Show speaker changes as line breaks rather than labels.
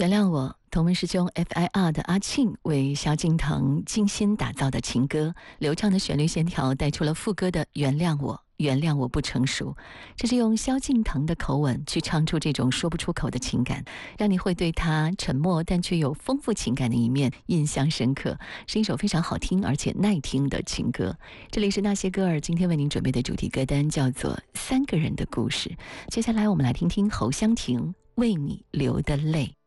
原谅我，同门师兄 FIR 的阿庆为萧敬腾精心打造的情歌，流畅的旋律线条带出了副歌的原谅我，原谅我不成熟。这是用萧敬腾的口吻去唱出这种说不出口的情感，让你会对他沉默但却有丰富情感的一面印象深刻，是一首非常好听而且耐听的情歌。这里是那些歌儿，今天为您准备的主题歌单叫做《三个人的故事》。接下来我们来听听侯湘婷为你流的泪。